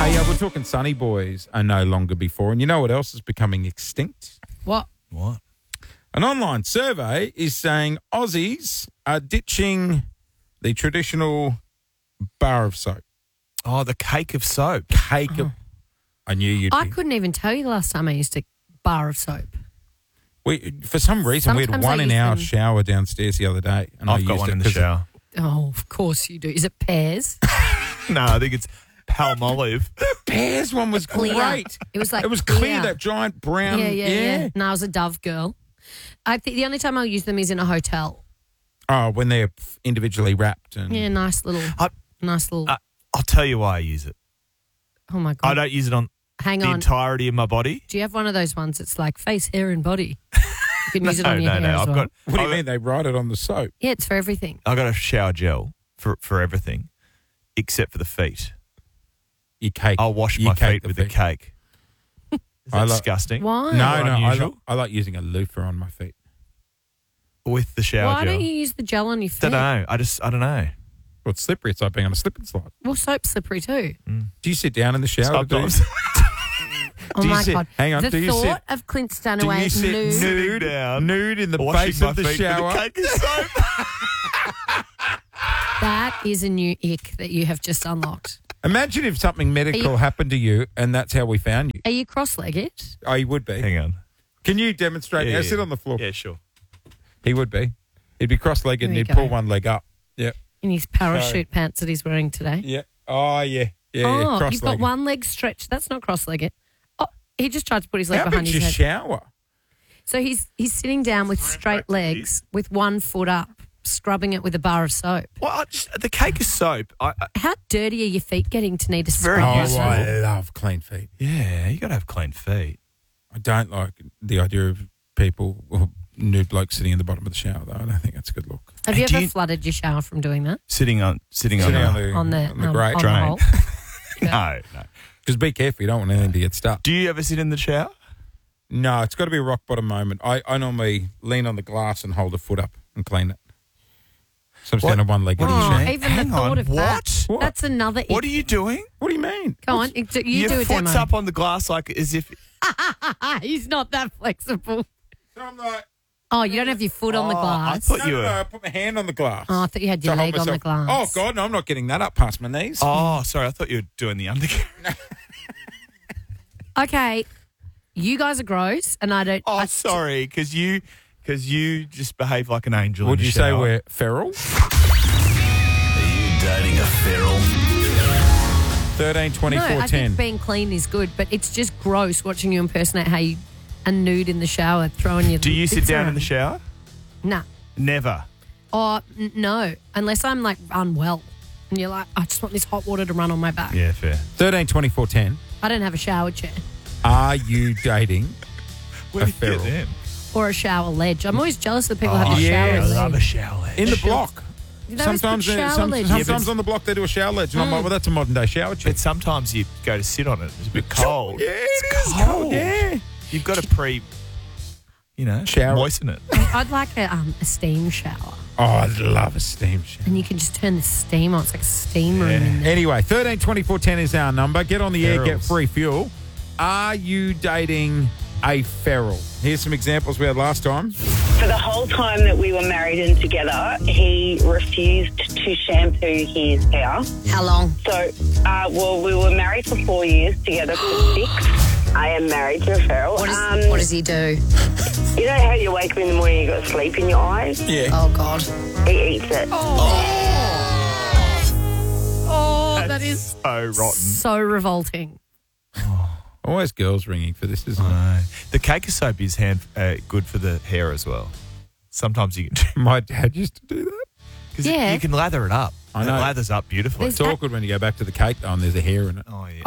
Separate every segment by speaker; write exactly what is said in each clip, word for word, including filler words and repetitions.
Speaker 1: Hey, uh, we're talking Sunny Boys are no longer before. And you know what else is becoming extinct?
Speaker 2: What?
Speaker 3: What?
Speaker 1: An online survey is saying Aussies are ditching the traditional bar of soap.
Speaker 3: Oh, the cake of soap.
Speaker 1: Cake of... I knew you'd
Speaker 2: I
Speaker 1: be.
Speaker 2: couldn't even tell you the last time I used a bar of soap.
Speaker 1: We, for some reason, we had
Speaker 2: Sometimes
Speaker 1: one
Speaker 2: I
Speaker 1: in
Speaker 2: use
Speaker 1: our
Speaker 2: them-
Speaker 1: shower downstairs the other day. And I
Speaker 3: I've got
Speaker 1: used
Speaker 3: one
Speaker 1: it
Speaker 3: in the
Speaker 1: 'cause
Speaker 3: shower.
Speaker 2: Oh, of course you do. Is it pears?
Speaker 3: No, I think it's Palmolive.
Speaker 1: The Pears one was
Speaker 2: Clear.
Speaker 1: great.
Speaker 2: It was like
Speaker 1: It was clear,
Speaker 2: clear.
Speaker 1: that giant brown.
Speaker 2: yeah, yeah, yeah, No, I was a Dove girl. I think the only time I'll use them is in a hotel.
Speaker 1: Oh, when they're individually wrapped. And
Speaker 2: Yeah, nice little,
Speaker 3: I-
Speaker 2: nice little.
Speaker 3: Uh, I'll tell you why I use it.
Speaker 2: oh my
Speaker 3: I
Speaker 2: god!
Speaker 3: don't use it on
Speaker 2: Hang
Speaker 3: the
Speaker 2: on.
Speaker 3: entirety of my body.
Speaker 2: Do you have one of those ones that's like face, hair, and body? You can use it
Speaker 3: no,
Speaker 2: on your
Speaker 3: no,
Speaker 2: hair
Speaker 3: no.
Speaker 2: as
Speaker 3: I've
Speaker 2: well.
Speaker 3: got.
Speaker 1: What do you
Speaker 3: I've,
Speaker 1: mean? They write it on the soap.
Speaker 2: Yeah, it's for everything.
Speaker 3: I've got a shower gel for for everything, except for the feet.
Speaker 1: You cake.
Speaker 3: I'll wash
Speaker 1: you
Speaker 3: my
Speaker 1: cake
Speaker 3: feet with the cake. Is
Speaker 1: I
Speaker 3: that
Speaker 1: like-
Speaker 3: disgusting?
Speaker 2: Why?
Speaker 1: No, no. I
Speaker 3: unusual?
Speaker 1: like, I like using a loofah on my feet.
Speaker 3: With the shower
Speaker 2: Why
Speaker 3: gel.
Speaker 2: don't you use the gel on your feet?
Speaker 3: Don't know. I just I don't know.
Speaker 1: Well, it's slippery. It's like being on a slip and slide.
Speaker 2: Well, soap's slippery too.
Speaker 1: Do you sit down in the shower? to do-
Speaker 3: Sometimes.
Speaker 2: Oh
Speaker 1: Do you
Speaker 2: my
Speaker 1: sit-
Speaker 2: god!
Speaker 1: hang on,
Speaker 2: The
Speaker 1: do you
Speaker 2: thought
Speaker 1: sit-
Speaker 2: of Clint
Speaker 1: Do
Speaker 2: Stanaway
Speaker 1: you sit
Speaker 2: nude.
Speaker 3: Sitting
Speaker 1: nude,
Speaker 3: down,
Speaker 1: nude in the
Speaker 3: washing
Speaker 1: base
Speaker 3: my
Speaker 1: of the
Speaker 3: feet
Speaker 1: shower?
Speaker 3: with a cake of soap.
Speaker 2: That is a new ick that you have just unlocked.
Speaker 1: Imagine if something medical
Speaker 2: you-
Speaker 1: happened to you and that's how we found you.
Speaker 2: Are you cross-legged?
Speaker 1: Oh, he would be.
Speaker 3: Hang on.
Speaker 1: Can you demonstrate?
Speaker 3: Yeah,
Speaker 1: now,
Speaker 3: yeah.
Speaker 1: sit on the floor.
Speaker 3: Yeah, sure.
Speaker 1: He would be. He'd be cross-legged and
Speaker 2: There you
Speaker 1: he'd
Speaker 2: go.
Speaker 1: pull one leg up. Yep.
Speaker 2: In his parachute pants that he's wearing today.
Speaker 1: Yeah. Oh, yeah. Yeah,
Speaker 2: oh,
Speaker 1: yeah.
Speaker 2: you've
Speaker 1: Cross-legged.
Speaker 2: got one leg stretched. That's not cross-legged. Oh, he just tried to put his leg
Speaker 1: How
Speaker 2: behind
Speaker 1: big's
Speaker 2: his
Speaker 1: your
Speaker 2: head.
Speaker 1: shower?
Speaker 2: So he's he's sitting down with straight legs, with one foot up, scrubbing it with a bar of soap.
Speaker 3: Well, I just, the cake of soap. I, I,
Speaker 2: How dirty are your feet getting to need to
Speaker 3: very
Speaker 2: scrub?
Speaker 1: Oh,
Speaker 3: useful.
Speaker 1: I love clean feet.
Speaker 3: yeah, you got to have clean feet.
Speaker 1: I don't like the idea of people, well, nude blokes sitting in the bottom of the shower, though. I don't think that's a good look.
Speaker 2: Have
Speaker 3: Hey,
Speaker 2: you
Speaker 3: do
Speaker 2: ever
Speaker 3: you-
Speaker 2: flooded your shower from doing that?
Speaker 3: Sitting on sitting,
Speaker 1: Sitting
Speaker 3: on,
Speaker 1: on
Speaker 3: the,
Speaker 1: the,
Speaker 2: On the,
Speaker 1: on the
Speaker 2: um,
Speaker 1: grate.
Speaker 2: on the
Speaker 3: drain.
Speaker 2: hole?
Speaker 3: No, no.
Speaker 1: Because be careful, you don't want anything to get stuck.
Speaker 3: Do you ever sit in the shower?
Speaker 1: No, it's got to be a rock bottom moment. I, I normally lean on the glass and hold a foot up and clean it. So I'm
Speaker 3: What?
Speaker 1: standing on one leg in
Speaker 3: What
Speaker 1: the
Speaker 3: do you
Speaker 2: Oh,
Speaker 1: shower.
Speaker 3: mean?
Speaker 2: even
Speaker 3: Hang
Speaker 2: the thought
Speaker 3: on,
Speaker 2: of
Speaker 3: what?
Speaker 2: that.
Speaker 1: What?
Speaker 2: That's another ick.
Speaker 3: What are you doing?
Speaker 1: What do you mean?
Speaker 2: Go on, you do
Speaker 3: Your
Speaker 2: a
Speaker 3: foot's
Speaker 2: demo.
Speaker 3: up on the glass like as if.
Speaker 2: He's not that flexible.
Speaker 1: So I'm like,
Speaker 2: Oh, you don't have your foot on the
Speaker 3: Oh, I
Speaker 2: glass.
Speaker 3: thought
Speaker 1: no,
Speaker 3: you
Speaker 1: no,
Speaker 3: were.
Speaker 1: no, I put my hand on the glass.
Speaker 2: Oh, I thought you had
Speaker 1: to
Speaker 2: your
Speaker 1: hold
Speaker 2: leg on the
Speaker 1: myself-
Speaker 2: glass.
Speaker 1: Oh, God, no, I'm not getting that up past my knees.
Speaker 3: Oh, sorry. I thought you were doing the undercarriage.
Speaker 2: Okay, you guys are gross, and I don't.
Speaker 3: Oh,
Speaker 2: I,
Speaker 3: sorry, because you because you just behave like an angel.
Speaker 1: Would
Speaker 3: in the
Speaker 1: you say
Speaker 3: shower.
Speaker 1: we're feral?
Speaker 4: Are you dating a feral?
Speaker 1: thirteen, twenty-four,
Speaker 2: No, I
Speaker 1: ten.
Speaker 2: think being clean is good, but it's just gross watching you impersonate how you are nude in the shower, throwing your.
Speaker 3: Do you sit
Speaker 2: bits
Speaker 3: down in
Speaker 2: around.
Speaker 3: the shower?
Speaker 2: Nah.
Speaker 3: Never.
Speaker 2: Oh, n- no, unless I'm like unwell, and you're like, I just want this hot water to run on my back.
Speaker 3: Yeah, fair.
Speaker 1: thirteen, twenty-four, ten.
Speaker 2: I don't have a shower chair
Speaker 1: Are you dating
Speaker 3: Where
Speaker 1: a
Speaker 3: do you
Speaker 1: feral?
Speaker 3: get them?
Speaker 2: or a shower ledge. I'm always jealous of people who
Speaker 3: Oh,
Speaker 2: have a
Speaker 1: yeah,
Speaker 2: shower
Speaker 1: I
Speaker 3: I
Speaker 2: ledge.
Speaker 3: love a shower ledge.
Speaker 1: in the block?
Speaker 2: They always
Speaker 1: Sometimes,
Speaker 2: put
Speaker 1: they-
Speaker 2: shower
Speaker 1: some,
Speaker 2: ledge.
Speaker 1: sometimes
Speaker 3: Yeah, but-
Speaker 1: on the block they do a shower ledge, and I'm like, well, that's a modern day shower chair.
Speaker 3: But sometimes you go to sit on it. It's a bit cold.
Speaker 1: Yeah, it is
Speaker 3: cold.
Speaker 1: cold. Yeah.
Speaker 3: You've got to pre, you know,
Speaker 1: Shower.
Speaker 3: moisten it.
Speaker 2: I'd like a, um, a steam shower,
Speaker 1: Oh, I'd love a steam shower.
Speaker 2: and you can just turn the steam on. It's like a steam room
Speaker 3: Yeah.
Speaker 2: in there.
Speaker 1: Anyway, thirteen, twenty-four, ten is our number. Get on the air, get
Speaker 3: Ferals.
Speaker 1: free fuel. Are you dating a feral? Here's some examples we had last time.
Speaker 5: For the whole time that we were married and together, he refused to shampoo his hair.
Speaker 2: How long?
Speaker 5: So, uh, well, we were married for four years, together for six. I am married to a feral.
Speaker 2: What, is,
Speaker 5: um,
Speaker 2: what does he do?
Speaker 5: You know how you wake up in the morning, you got sleep in your eyes?
Speaker 1: Yeah.
Speaker 2: Oh, God.
Speaker 5: He eats it.
Speaker 2: Oh, that is
Speaker 3: So rotten.
Speaker 2: so revolting.
Speaker 1: Always girls ringing for this, isn't it?
Speaker 3: No. The cake of soap is hand, uh, good for the hair as well. Sometimes you can,
Speaker 1: My dad used to do that.
Speaker 3: because
Speaker 2: Yeah.
Speaker 3: you can lather it up.
Speaker 1: I
Speaker 3: It
Speaker 1: know.
Speaker 3: lathers up beautifully.
Speaker 2: There's-
Speaker 1: It's awkward when you go back to the cake, though, and there's a hair in it.
Speaker 3: Oh, yeah.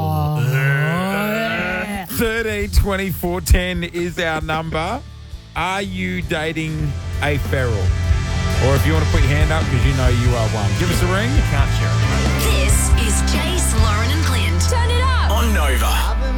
Speaker 2: Oh.
Speaker 1: thirteen, twenty-four, ten is our number. Are you dating a feral? Or if you want to put your hand up because you know you are one, give us a ring.
Speaker 3: Can't share it.
Speaker 6: This is Jace, Lauren, and Clint. Turn it up.
Speaker 4: On Nova.